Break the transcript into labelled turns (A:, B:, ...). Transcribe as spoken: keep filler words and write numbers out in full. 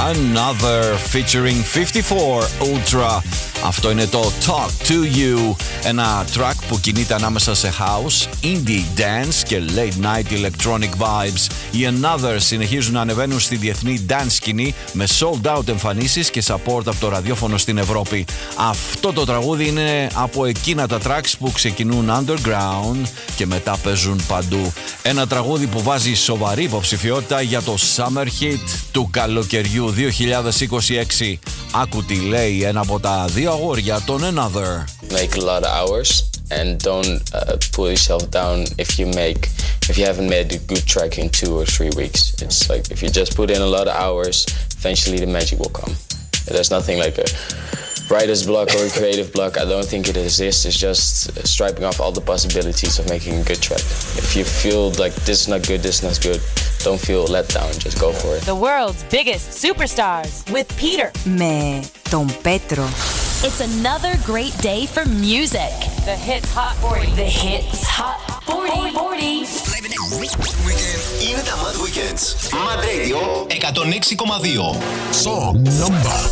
A: Another featuring fifty-four Ultra. Αυτό είναι το Talk to You, ένα track που κινείται ανάμεσα σε house, indie dance και late night electronic vibes. Οι Another συνεχίζουν να ανεβαίνουν στη διεθνή dance σκηνή με sold out εμφανίσεις και support από το ραδιόφωνο στην Ευρώπη. Αυτό το τραγούδι είναι από εκείνα τα tracks που ξεκινούν underground και μετά παίζουν παντού. Ένα τραγούδι που βάζει σοβαρή υποψηφιότητα για το Summer Hit του καλοκαιριού δύο χιλιάδες είκοσι έξι. Άκου τι λέει ένα από τα δύο αγόρια των Another.
B: Make a lot of hours and don't uh, pull yourself down if you make if you haven't made a good track in two or three weeks. It's like if you just put in a lot of hours, eventually the magic will come. There's nothing like a writer's block or a creative block. I don't think it exists. It's just striping off all the possibilities of making a good track. If you feel like this is not good, this is not good, don't feel let down. Just go for it.
C: The world's biggest superstars with Peter.
D: Με τον Πέτρο.
C: It's another great day for music. The Hits Hot forty. The Hits Hot forty. forty.
E: Είναι τα Mad Weekends. Mad Radio εκατόν έξι κόμμα δύο. Song number